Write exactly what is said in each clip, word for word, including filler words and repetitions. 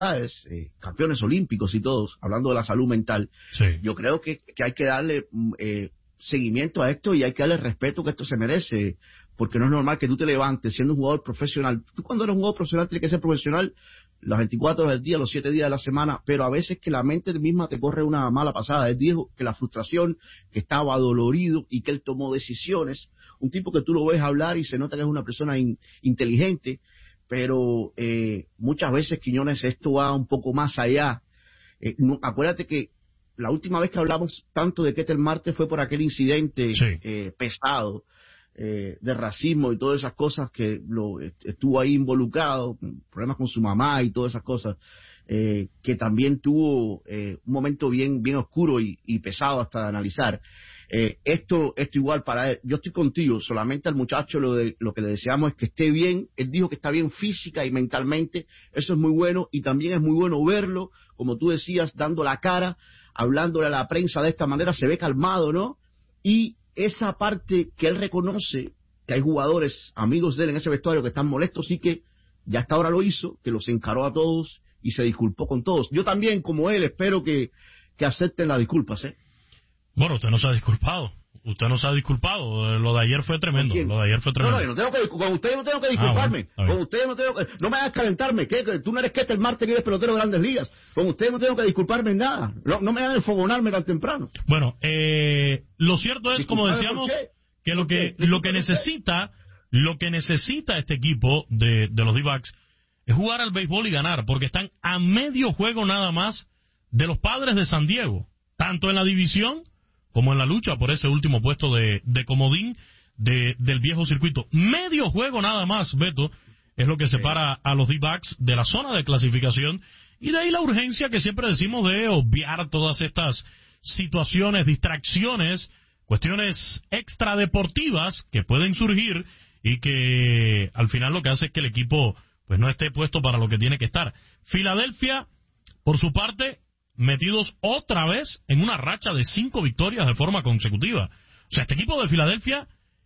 eh, campeones olímpicos y todos, hablando de la salud mental. Sí. Yo creo que, que hay que darle eh, seguimiento a esto y hay que darle el respeto que esto se merece, porque no es normal que tú te levantes siendo un jugador profesional. Tú cuando eres un jugador profesional tienes que ser profesional las veinticuatro horas del día, los siete días de la semana, pero a veces que la mente misma te corre una mala pasada. Él dijo que la frustración, que estaba dolorido y que él tomó decisiones. Un tipo que tú lo ves hablar y se nota que es una persona in, inteligente, pero eh, muchas veces, Quiñones, esto va un poco más allá. Eh, no, acuérdate que la última vez que hablamos tanto de Ketel Marte fue por aquel incidente sí. eh, pesado eh, de racismo y todas esas cosas que lo estuvo ahí involucrado, problemas con su mamá y todas esas cosas, eh, que también tuvo eh, un momento bien bien oscuro y, y pesado hasta de analizar. Eh, esto esto igual para él. Yo estoy contigo, solamente al muchacho lo, de, lo que le deseamos es que esté bien. Él dijo que está bien física y mentalmente, eso es muy bueno, y también es muy bueno verlo, como tú decías, dando la cara, hablándole a la prensa de esta manera, se ve calmado, ¿no? Y esa parte que él reconoce, que hay jugadores, amigos de él en ese vestuario que están molestos y que ya hasta ahora lo hizo, que los encaró a todos y se disculpó con todos. Yo también, como él, espero que, que acepten las disculpas, ¿eh? Bueno, usted no se ha disculpado. Usted no se ha disculpado. Lo de ayer fue tremendo. Lo de ayer fue tremendo. No, no, yo no tengo que, con usted no tengo que disculparme. Ah, bueno, con usted no tengo que, no me hagas calentarme. ¿Qué? Tú no eres Ketel Marte ni eres pelotero de Grandes Ligas. Con usted no tengo que disculparme en nada. No, no me hagan enfogonarme tan temprano. Bueno, eh, lo cierto es, como decíamos, que lo que lo que necesita, lo que necesita este equipo de, de los D-backs es jugar al béisbol y ganar, porque están a medio juego nada más de los Padres de San Diego, tanto en la división como en la lucha por ese último puesto de, de comodín de, del viejo circuito. Medio juego nada más, Beto, es lo que separa a los D-backs de la zona de clasificación, y de ahí la urgencia que siempre decimos de obviar todas estas situaciones, distracciones, cuestiones extradeportivas que pueden surgir y que al final lo que hace es que el equipo pues no esté puesto para lo que tiene que estar. Filadelfia, por su parte, metidos otra vez en una racha de cinco victorias de forma consecutiva. O sea, este equipo de Filadelfia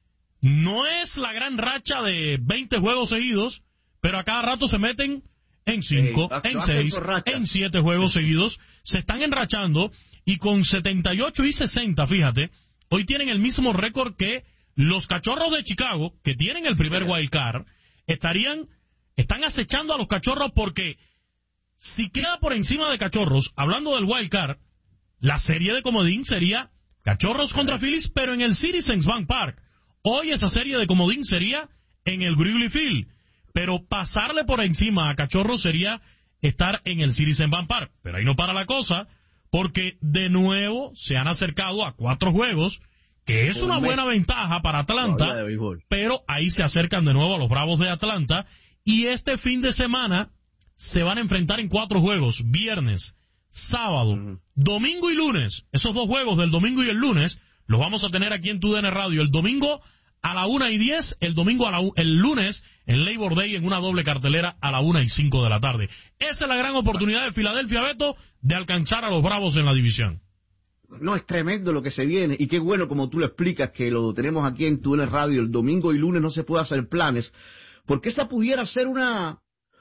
no es la gran racha de veinte juegos seguidos, pero a cada rato se meten en cinco, sí, en seis, en siete juegos seguidos, se están enrachando, y con setenta y ocho y sesenta, fíjate, hoy tienen el mismo récord que los Cachorros de Chicago, que tienen el primer wild card. Estarían, están acechando a los Cachorros porque si queda por encima de Cachorros, hablando del wild card, la serie de comodín sería Cachorros contra Phillies, pero en el Citizens Bank Park. Hoy esa serie de comodín sería en el Wrigley Field, pero pasarle por encima a Cachorros sería estar en el Citizens Bank Park. Pero ahí no para la cosa, porque de nuevo se han acercado a cuatro juegos, que es una buena ventaja para Atlanta, pero ahí se acercan de nuevo a los Bravos de Atlanta, y este fin de semana se van a enfrentar en cuatro juegos, viernes, sábado, uh-huh. domingo y lunes. Esos dos juegos del domingo y el lunes los vamos a tener aquí en Tu D N Radio, el domingo a la una y diez, el domingo a la, el lunes en Labor Day en una doble cartelera a la una y cinco de la tarde. Esa es la gran oportunidad de Filadelfia, Beto, de alcanzar a los Bravos en la división. No, es tremendo lo que se viene, y qué bueno, como tú lo explicas, que lo tenemos aquí en Tu D N Radio, el domingo y lunes no se puede hacer planes, porque esa pudiera ser una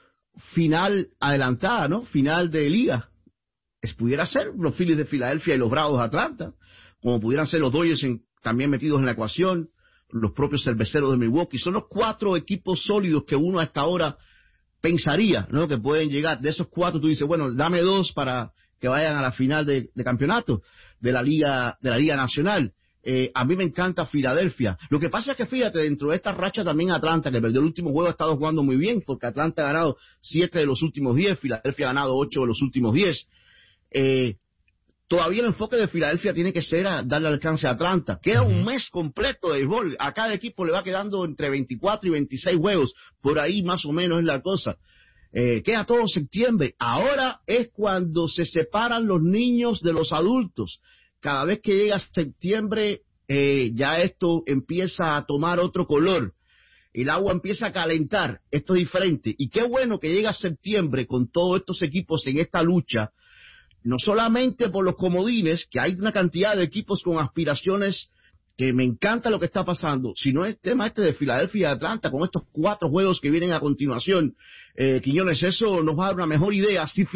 final adelantada, ¿no? Final de liga. Es, pudiera ser los Phillies de Filadelfia y los Bravos de Atlanta, como pudieran ser los Dodgers en, también metidos en la ecuación, los propios Cerveceros de Milwaukee. Son los cuatro equipos sólidos que uno hasta ahora pensaría, ¿no?, que pueden llegar. De esos cuatro tú dices, bueno, dame dos para que vayan a la final de, de campeonato de la Liga, de la Liga Nacional. Eh, a mí me encanta Filadelfia. Lo que pasa es que, fíjate, dentro de esta racha también Atlanta, que perdió el último juego, ha estado jugando muy bien, porque Atlanta ha ganado siete de los últimos diez, Filadelfia ha ganado ocho de los últimos diez. Eh, todavía el enfoque de Filadelfia tiene que ser a darle alcance a Atlanta. Queda uh-huh. un mes completo de béisbol. A cada equipo le va quedando entre veinticuatro y veintiséis juegos. Por ahí más o menos es la cosa. Eh, queda todo septiembre. Ahora es cuando se separan los niños de los adultos. Cada vez que llega septiembre, eh, ya esto empieza a tomar otro color. El agua empieza a calentar. Esto es diferente. Y qué bueno que llega septiembre con todos estos equipos en esta lucha. No solamente por los comodines, que hay una cantidad de equipos con aspiraciones, que me encanta lo que está pasando, sino el tema este de Filadelfia y Atlanta, con estos cuatro juegos que vienen a continuación. Eh, Quiñones, eso nos va a dar una mejor idea. Si